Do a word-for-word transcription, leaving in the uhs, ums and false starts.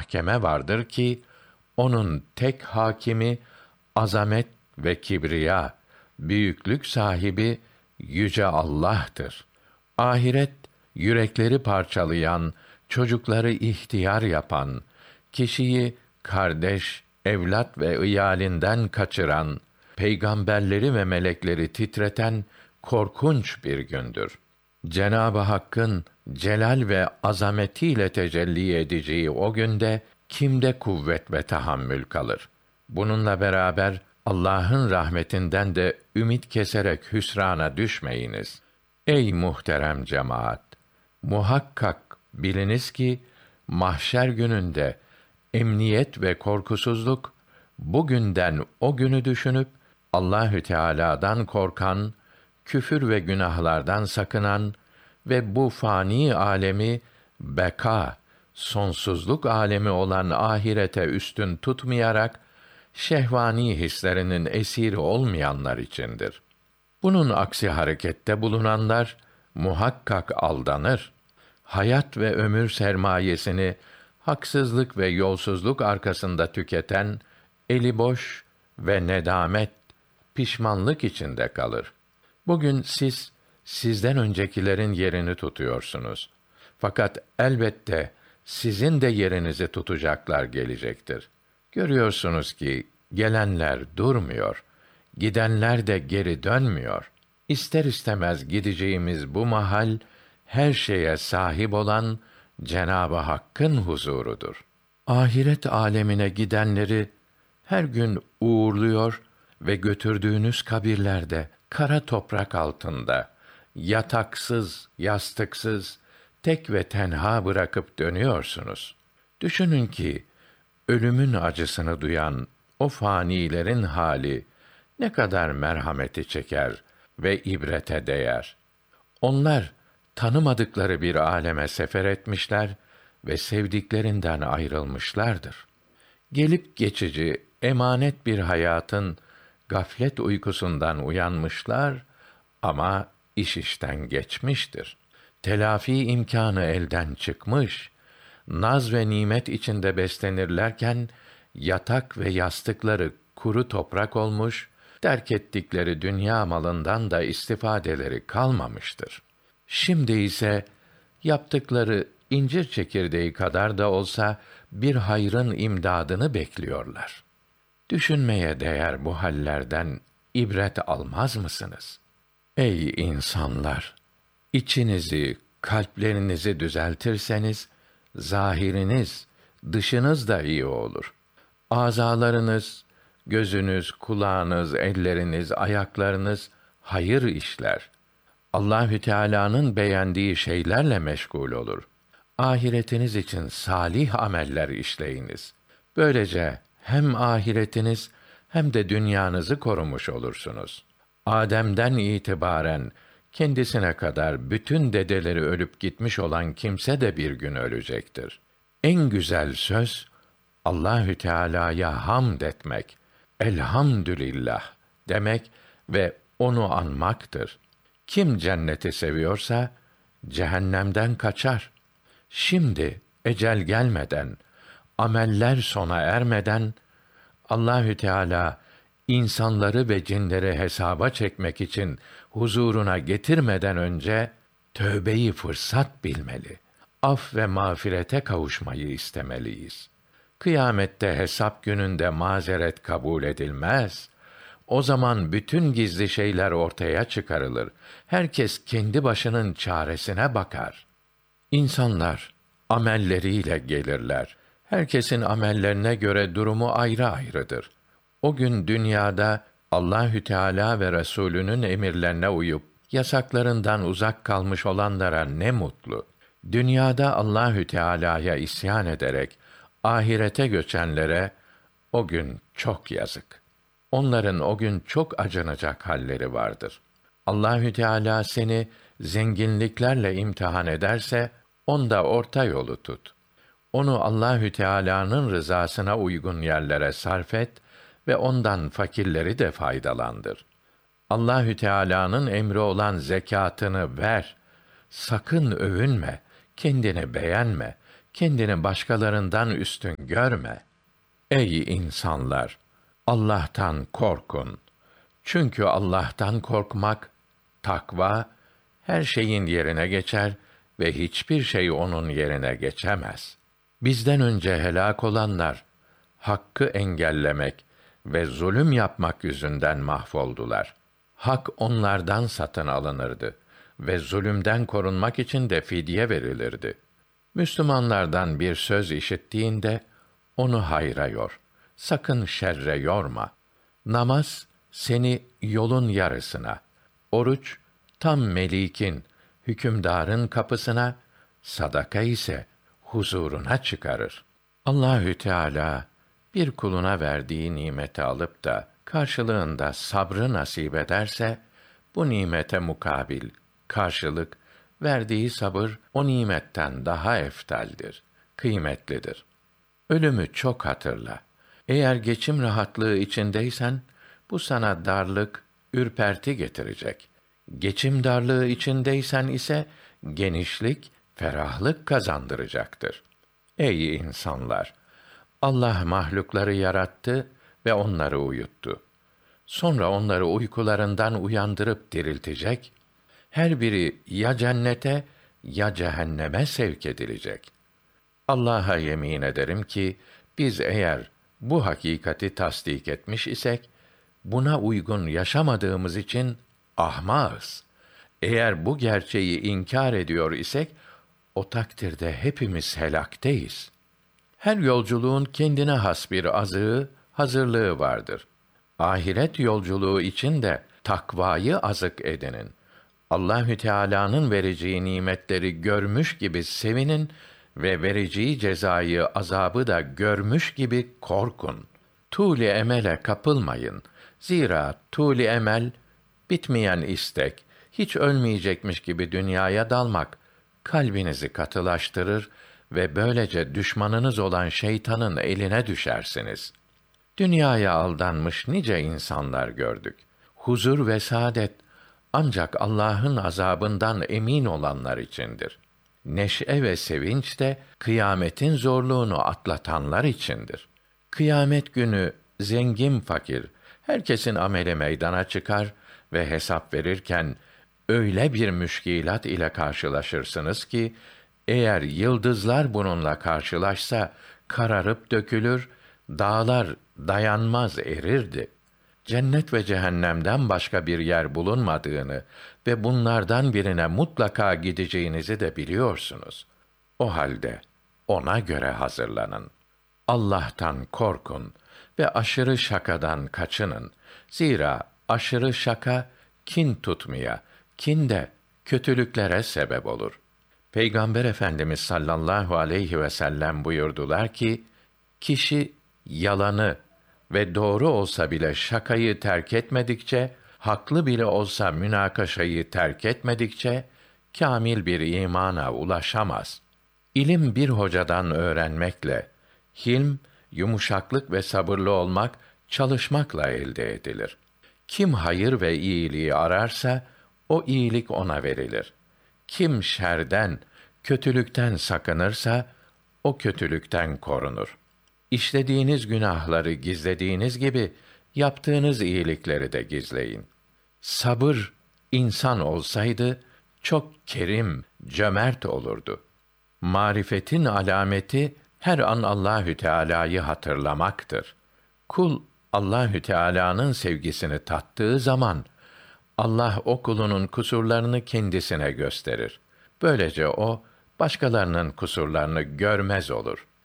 mahkeme vardır ki onun tek hakimi azamet ve kibriya, büyüklük sahibi yüce Allah'tır. Ahiret yürekleri parçalayan, çocukları ihtiyar yapan, kişiyi kardeş, evlat ve iyalinden kaçıran, peygamberleri ve melekleri titreten korkunç bir gündür. Cenab-ı Hakk'ın celal ve azametiyle tecelli edeceği o günde kimde kuvvet ve tahammül kalır? Bununla beraber Allah'ın rahmetinden de ümit keserek hüsrana düşmeyiniz. Ey muhterem cemaat! Muhakkak biliniz ki mahşer gününde emniyet ve korkusuzluk bugünden o günü düşünüp Allahü Teala'dan korkan, küfür ve günahlardan sakınan ve bu fani alemi beka, sonsuzluk alemi olan ahirete üstün tutmayarak şehvani hislerinin esiri olmayanlar içindir. Bunun aksi harekette bulunanlar muhakkak aldanır. Hayat ve ömür sermayesini haksızlık ve yolsuzluk arkasında tüketen eli boş ve nedamet, pişmanlık içinde kalır. Bugün siz sizden öncekilerin yerini tutuyorsunuz. Fakat elbette sizin de yerinizi tutacaklar gelecektir. Görüyorsunuz ki gelenler durmuyor, gidenler de geri dönmüyor. İster istemez gideceğimiz bu mahal her şeye sahip olan Cenab-ı Hakk'ın huzurudur. Ahiret alemine gidenleri her gün uğurluyor ve götürdüğünüz kabirlerde kara toprak altında yataksız, yastıksız, tek ve tenha bırakıp dönüyorsunuz. Düşünün ki ölümün acısını duyan o fanilerin hali ne kadar merhameti çeker ve ibrete değer. Onlar tanımadıkları bir aleme sefer etmişler ve sevdiklerinden ayrılmışlardır. Gelip geçici, emanet bir hayatın gaflet uykusundan uyanmışlar ama iş işten geçmiştir. Telafi imkânı elden çıkmış, naz ve nimet içinde beslenirlerken yatak ve yastıkları kuru toprak olmuş, terk ettikleri dünya malından da istifadeleri kalmamıştır. Şimdi ise yaptıkları incir çekirdeği kadar da olsa bir hayrın imdadını bekliyorlar. Düşünmeye değer bu hallerden ibret almaz mısınız? Ey insanlar! İçinizi, kalplerinizi düzeltirseniz, zahiriniz, dışınız da iyi olur. Azalarınız, gözünüz, kulağınız, elleriniz, ayaklarınız hayır işler. Allahü Teala'nın beğendiği şeylerle meşgul olur. Ahiretiniz için salih ameller işleyiniz. Böylece hem ahiretiniz hem de dünyanızı korumuş olursunuz. Adem'den itibaren kendisine kadar bütün dedeleri ölüp gitmiş olan kimse de bir gün ölecektir. En güzel söz Allahü Teala'ya hamd etmek, elhamdülillah demek ve onu anmaktır. Kim cenneti seviyorsa cehennemden kaçar. Şimdi ecel gelmeden, ameller sona ermeden Allahü Teala insanları ve cinleri hesaba çekmek için huzuruna getirmeden önce tövbeyi fırsat bilmeli. Af ve mağfirete kavuşmayı istemeliyiz. Kıyamette hesap gününde mazeret kabul edilmez. O zaman bütün gizli şeyler ortaya çıkarılır. Herkes kendi başının çaresine bakar. İnsanlar amelleriyle gelirler. Herkesin amellerine göre durumu ayrı ayrıdır. O gün dünyada Allahü Teala ve Resulünün emirlerine uyup yasaklarından uzak kalmış olanlara ne mutlu. Dünyada Allahü Teala'ya isyan ederek ahirete göçenlere o gün çok yazık. Onların o gün çok acınacak halleri vardır. Allahü Teala seni zenginliklerle imtihan ederse onda orta yolu tut. Onu Allahü Teala'nın rızasına uygun yerlere sarf et ve ondan fakirleri de faydalandır. Allahü Teala'nın emri olan zekatını ver. Sakın övünme, kendini beğenme, kendini başkalarından üstün görme. Ey insanlar! Allah'tan korkun. Çünkü Allah'tan korkmak, takva, her şeyin yerine geçer ve hiçbir şey onun yerine geçemez. Bizden önce helak olanlar, hakkı engellemek ve zulüm yapmak yüzünden mahvoldular. Hak onlardan satın alınırdı ve zulümden korunmak için de fidye verilirdi. Müslümanlardan bir söz işittiğinde, onu hayra yor. Sakın şerre yorma. Namaz, seni yolun yarısına, oruç, tam melikin, hükümdarın kapısına, sadaka ise huzuruna çıkarır. Allahü Teala bir kuluna verdiği nimeti alıp da karşılığında sabrı nasip ederse, bu nimete mukabil, karşılık, verdiği sabır o nimetten daha eftaldir, kıymetlidir. Ölümü çok hatırla. Eğer geçim rahatlığı içindeysen, bu sana darlık, ürperti getirecek. Geçim darlığı içindeysen ise, genişlik, ferahlık kazandıracaktır. Ey insanlar! Allah mahlukları yarattı ve onları uyuttu. Sonra onları uykularından uyandırıp diriltecek, her biri ya cennete ya cehenneme sevk edilecek. Allah'a yemin ederim ki, biz eğer bu hakikati tasdik etmiş isek, buna uygun yaşamadığımız için ahmağız. Eğer bu gerçeği inkar ediyor isek, o takdirde hepimiz helakteyiz. Her yolculuğun kendine has bir azığı, hazırlığı vardır. Ahiret yolculuğu için de takvayı azık edinin. Allahü Teala'nın vereceği nimetleri görmüş gibi sevinin ve vereceği cezayı, azabı da görmüş gibi korkun. Tûl-i emele kapılmayın. Zira tûl-i emel, bitmeyen istek, hiç ölmeyecekmiş gibi dünyaya dalmak, kalbinizi katılaştırır ve böylece düşmanınız olan şeytanın eline düşersiniz. Dünyaya aldanmış nice insanlar gördük. Huzur ve saadet, ancak Allah'ın azabından emin olanlar içindir. Neşe ve sevinç de kıyametin zorluğunu atlatanlar içindir. Kıyamet günü zengin fakir, herkesin ameli meydana çıkar ve hesap verirken öyle bir müşkilat ile karşılaşırsınız ki, eğer yıldızlar bununla karşılaşsa kararıp dökülür, dağlar dayanmaz erirdi. Cennet ve cehennemden başka bir yer bulunmadığını ve bunlardan birine mutlaka gideceğinizi de biliyorsunuz. O halde ona göre hazırlanın. Allah'tan korkun ve aşırı şakadan kaçının. Zira aşırı şaka kin tutmaya, kin de kötülüklere sebep olur. Peygamber Efendimiz sallallahu aleyhi ve sellem buyurdular ki, kişi yalanı ve doğru olsa bile şakayı terk etmedikçe, haklı bile olsa münakaşayı terk etmedikçe, kâmil bir imana ulaşamaz. İlim bir hocadan öğrenmekle, hilm, yumuşaklık ve sabırlı olmak, çalışmakla elde edilir. Kim hayır ve iyiliği ararsa, o iyilik ona verilir. Kim şerden, kötülükten sakınırsa, o kötülükten korunur. İşlediğiniz günahları gizlediğiniz gibi, yaptığınız iyilikleri de gizleyin. Sabır, insan olsaydı, çok kerim, cömert olurdu. Marifetin alameti, her an Allahü Teala'yı hatırlamaktır. Kul, Allahü Teala'nın sevgisini tattığı zaman, Allah o kulunun kusurlarını kendisine gösterir. Böylece o, başkalarının kusurlarını görmez olur.